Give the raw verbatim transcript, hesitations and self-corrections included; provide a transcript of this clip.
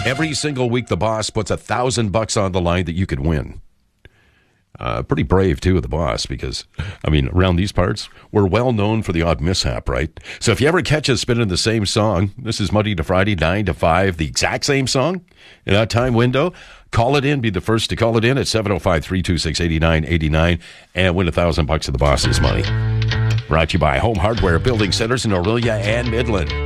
Every single week, the boss puts a thousand bucks on the line that you could win. Uh, pretty brave, too, of the boss, because, I mean, around these parts, we're well known for the odd mishap, right? So if you ever catch us spinning the same song, this is Monday to Friday, nine to five, the exact same song in that time window, call it in, be the first to call it in at seven oh five, three two six, eight nine eight nine and win a thousand bucks of the boss's money. Brought to you by Home Hardware Building Centers in Orillia and Midland.